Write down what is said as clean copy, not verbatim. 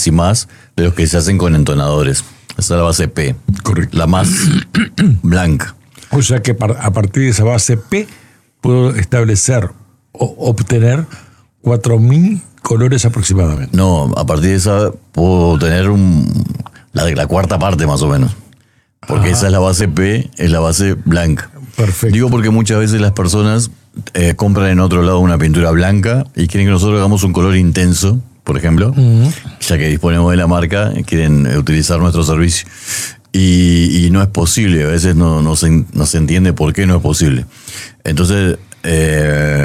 colores y más de los que se hacen con entonadores. Esa es la base P. Correcto. La más blanca. O sea que a partir de esa base P puedo establecer o obtener 4.000 colores aproximadamente. No, a partir de esa puedo tener la cuarta parte más o menos. Porque esa es la base P, es la base blanca. Perfecto. Digo porque muchas veces las personas compran en otro lado una pintura blanca y quieren que nosotros hagamos un color intenso, por ejemplo, ya que disponemos de la marca, quieren utilizar nuestro servicio. Y no es posible, a veces no se entiende por qué no es posible. Entonces,